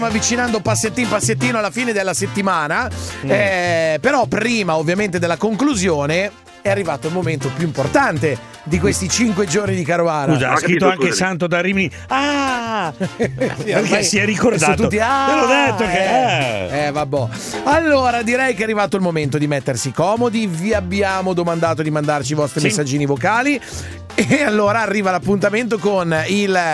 avvicinando passettino alla fine della settimana, però prima ovviamente della conclusione è arrivato il momento più importante di questi 5 giorni di Carovana. Scusa, ha scritto anche Santo da Rimini. Perché si è ricordato. Te l'ho detto che vabbè. Allora direi che è arrivato il momento di mettersi comodi. Vi abbiamo domandato di mandarci i vostri messaggini vocali e allora arriva l'appuntamento con il